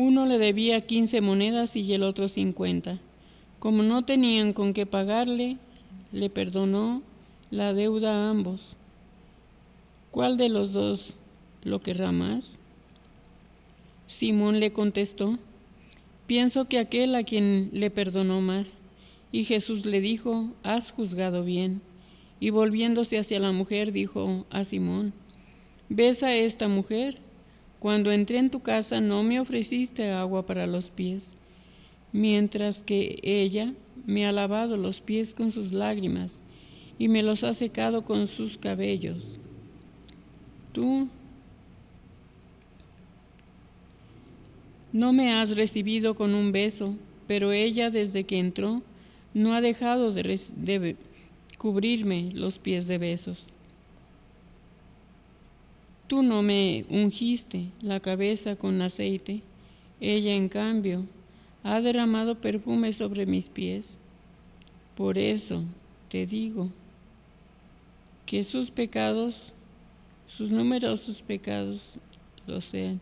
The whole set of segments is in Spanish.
Uno le debía 15 monedas y el otro 50. Como no tenían con qué pagarle, le perdonó la deuda a ambos. ¿Cuál de los dos lo querrá más? Simón le contestó: pienso que aquel a quien le perdonó más. Y Jesús le dijo: has juzgado bien. Y volviéndose hacia la mujer, dijo a Simón: ¿ves a esta mujer? Cuando entré en tu casa no me ofreciste agua para los pies, mientras que ella me ha lavado los pies con sus lágrimas y me los ha secado con sus cabellos. Tú no me has recibido con un beso, pero ella desde que entró no ha dejado de cubrirme los pies de besos. Tú no me ungiste la cabeza con aceite, ella en cambio ha derramado perfume sobre mis pies. Por eso te digo que sus numerosos pecados lo sean.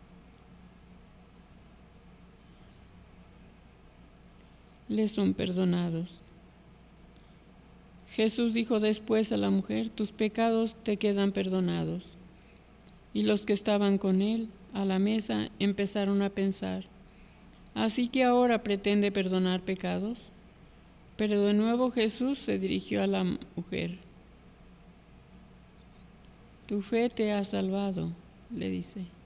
Les son perdonados. Jesús dijo después a la mujer: tus pecados te quedan perdonados. Y los que estaban con él a la mesa empezaron a pensar: ¿así que ahora pretende perdonar pecados? Pero de nuevo Jesús se dirigió a la mujer. Tu fe te ha salvado, le dice.